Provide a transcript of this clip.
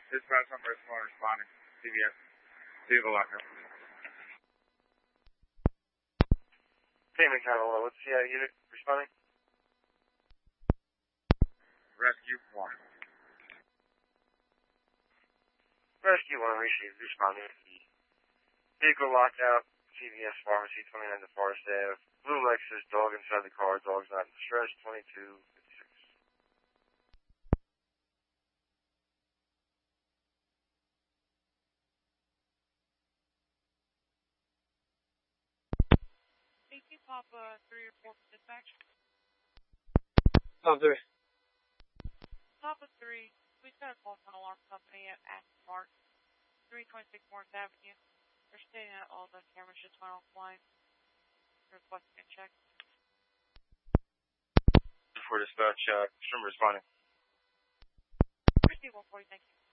Dispatch number is responding. CVS. Vehicle lockout. Payment Channel, what's the unit responding? Rescue 1. Rescue 1 responding. Vehicle lockout, CVS Pharmacy, 29 to Forest Ave. Blue Lexus, dog inside the car, dog's not in distress, 2256. Papa 3 or 4 dispatch. Papa 3. Papa 3, we got a call from an alarm company at Aston Park, 326 Morris Avenue. They're stating that all the cameras just went offline. They're requesting a check. For dispatch, Extreme responding. Receive 140, thank you.